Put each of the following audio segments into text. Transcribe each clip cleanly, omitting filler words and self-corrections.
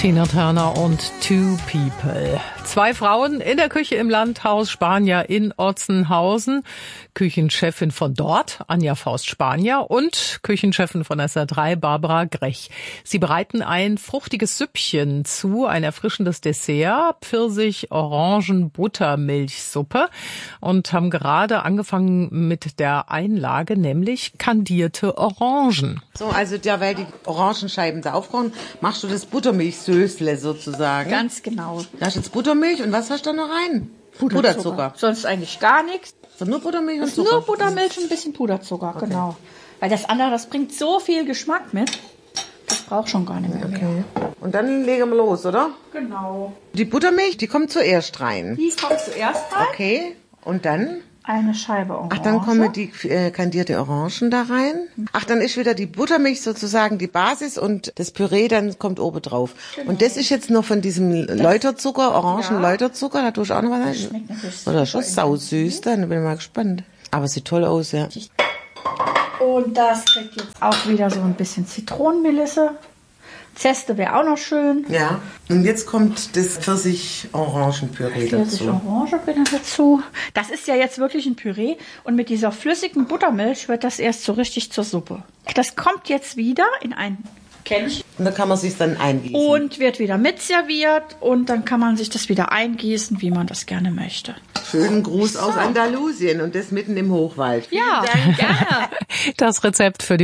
Tina Turner und Two People. 2 Frauen in der Küche im Landhaus Spanier in Otzenhausen. Küchenchefin von dort, Anja Faust-Spanier, und Küchenchefin von SR3, Barbara Grech. Sie bereiten ein fruchtiges Süppchen zu, ein erfrischendes Dessert, Pfirsich-Orangen-Buttermilchsuppe, und haben gerade angefangen mit der Einlage, nämlich kandierte Orangen. So, also da, weil die Orangenscheiben da aufkochen, machst du das Buttermilchsösle sozusagen. Ganz genau. Da ist jetzt Buttermilch und was hast du da noch rein? Puderzucker. Sonst eigentlich gar nichts. So, nur Buttermilch und Das ist Zucker? nur Buttermilch und ein bisschen Puderzucker, okay. Genau. Weil das andere, das bringt so viel Geschmack mit, das braucht schon gar nicht mehr. Okay. Und dann legen wir los, oder? Genau. Die Buttermilch, die kommt zuerst rein. Die kommt zuerst rein. Okay, und dann? Eine Scheibe Orange. Ach, dann kommen die kandierte Orangen da rein. Ach, dann ist wieder die Buttermilch sozusagen die Basis und das Püree dann kommt oben drauf. Genau. Und das ist jetzt noch von diesem Läuterzucker, Orangen-Läuterzucker, da tue ich auch noch was rein. Schmeckt natürlich oder schon sausüß, dann bin ich mal gespannt. Aber sieht toll aus, ja. Und das kriegt jetzt auch wieder so ein bisschen Zitronenmelisse. Zeste wäre auch noch schön. Ja, und jetzt kommt das Pfirsich-Orangenpüree dazu. Pfirsich-Orangenpüree dazu. Das ist ja jetzt wirklich ein Püree. Und mit dieser flüssigen Buttermilch wird das erst so richtig zur Suppe. Das kommt jetzt wieder in ein Kännchen. Und dann kann man sich dann eingießen. Und wird wieder mitserviert. Und dann kann man sich das wieder eingießen, wie man das gerne möchte. Schönen Gruß aus Andalusien und das mitten im Hochwald. Ja, gerne. Das Rezept für die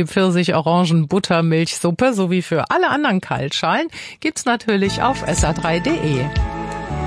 Pfirsich-Orangen-Buttermilchsuppe sowie für alle anderen Kaltschalen gibt's natürlich auf sr3.de.